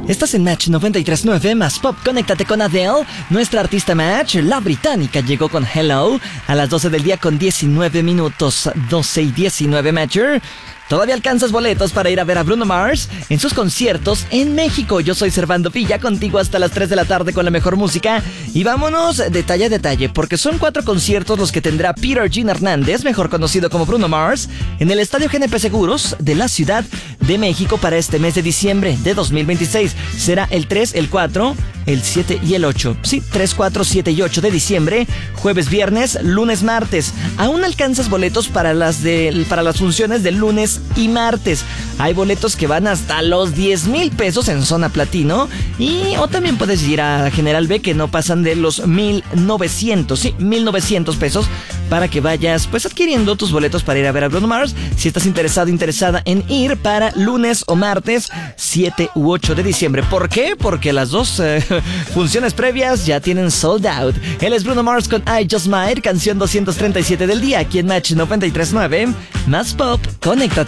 Estás en Match 93.9 más Pop. Conéctate con Adele. Nuestra artista Match, la británica, llegó con Hello a las 12 del día con 19 minutos. 12 y 19, Matcher. Todavía alcanzas boletos para ir a ver a Bruno Mars en sus conciertos en México. Yo soy Servando Villa, contigo hasta las 3 de la tarde con la mejor música. Y vámonos detalle a detalle, porque son 4 conciertos los que tendrá Peter Gene Hernández, mejor conocido como Bruno Mars, en el Estadio GNP Seguros de la Ciudad de México para este mes de diciembre de 2026. Será el 3, el 4, el 7 y el 8. Sí, 3, 4, 7 y 8 de diciembre, jueves, viernes, lunes, martes. Aún alcanzas boletos para las funciones del lunes y martes. Hay boletos que van hasta los 10,000 pesos en zona platino, o también puedes ir a General B, que no pasan de los 1,900, sí, 1,900 pesos, para que vayas pues adquiriendo tus boletos para ir a ver a Bruno Mars, si estás interesada en ir para lunes o martes 7 u 8 de diciembre. ¿Por qué? Porque las dos funciones previas ya tienen sold out. Él es Bruno Mars con I Just Might, canción 237 del día, aquí en Match 93.9 más Pop. Conéctate.